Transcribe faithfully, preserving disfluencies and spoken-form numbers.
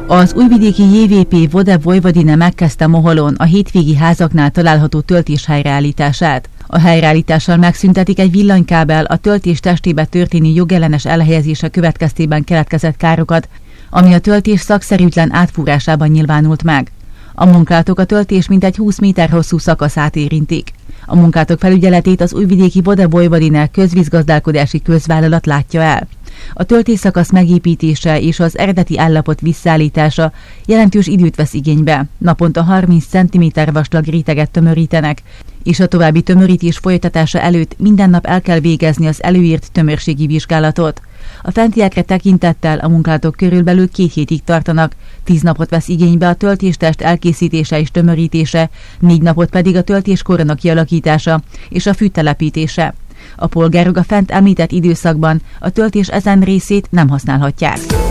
Az újvidéki jé vé pé Voda Vojvodina megkezdte Moholon a hétvégi házaknál található töltés helyreállítását. A helyreállítással megszüntetik egy villanykábel a töltés testébe történő jogellenes elhelyezése következtében keletkezett károkat, ami a töltés szakszerűtlen átfúrásában nyilvánult meg. A munkálatok a töltés mintegy húsz méter hosszú szakaszát érintik. A munkálatok felügyeletét az újvidéki Voda Vojvodina közvízgazdálkodási közvállalat látja el. A töltésszakasz megépítése és az eredeti állapot visszaállítása jelentős időt vesz igénybe. Naponta harminc centiméter vastag réteget tömörítenek, és a további tömörítés folytatása előtt minden nap el kell végezni az előírt tömörségi vizsgálatot. A fentiekre tekintettel a munkálatok körülbelül két hétig tartanak, tíz napot vesz igénybe a töltéstest elkészítése és tömörítése, négy napot pedig a töltés korona kialakítása és a fűtelepítése. A polgárok a fent említett időszakban a töltés ezen részét nem használhatják.